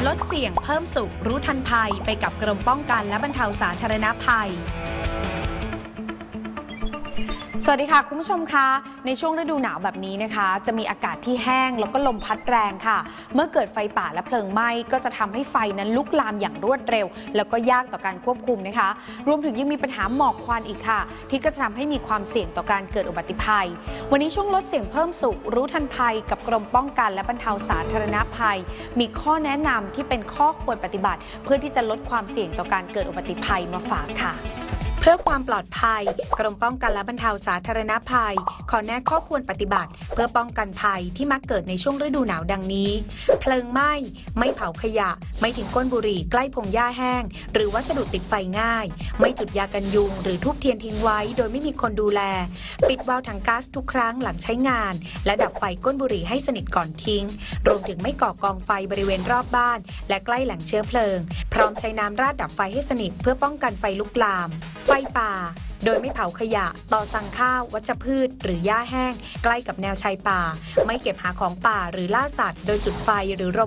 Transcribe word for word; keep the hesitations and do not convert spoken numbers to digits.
ดเสี่ยงเพิ่มสุขรู้ทันภัยไปกับกรมป้องกันและบรรเทาสาธารณภัยสวัสดีค่ะคุณผู้ชมคะในช่วงฤดูหนาวแบบนี้นะคะจะมีอากาศที่แห้งแล้วก็ลมพัดแรงค่ะเมื่อเกิดไฟป่าและเพลิงไหม้ก็จะทำให้ไฟนั้นลุกลามอย่างรวดเร็วแล้วก็ยากต่อการควบคุมนะคะรวมถึงยังมีปัญหาหมอกควันอีกค่ะที่ก็จะทำให้มีความเสี่ยงต่อการเกิดอุบัติภัยวันนี้ช่วงลดเสี่ยงเพิ่มสุขรู้ทันภัยกับกรมป้องกันและบรรเทาสาธารณภัยมีข้อแนะนำที่เป็นข้อควรปฏิบัติเพื่อที่จะลดความเสี่ยงต่อการเกิดอุบัติภัยมาฝากค่ะเพื่อความปลอดภัยกรมป้องกันและบรรเทาสาธารณภัยขอแนะข้อควรปฏิบัติเพื่อป้องกันภัยที่มักเกิดในช่วงฤดูหนาวดังนี้เพลิงไหม้ไม่เผาขยะไม่ทิ้งก้นบุหรี่ใกล้พงหญ้าแห้งหรือวัสดุติดไฟง่ายไม่จุดยากันยุงหรือทุบเทียนทิ้งไว้โดยไม่มีคนดูแลปิดวาล์วถังก๊าซทุกครั้งหลังใช้งานและดับไฟก้นบุหรี่ให้สนิทก่อนทิ้งรวมถึงไม่ก่อกองไฟบริเวณรอบบ้านและใกล้แหล่งเชื้อเพลิงพร้อมใช้น้ำราดดับไฟให้สนิทเพื่อป้องกันไฟลุกลามไฟป่าโดยไม่เผาขยะต่อสั่งข้าววัชพืชหรือหญ้าแห้งใกล้กับแนวชายป่าไม่เก็บหาของป่าหรือล่าสัตว์โดยจุดไฟหรือร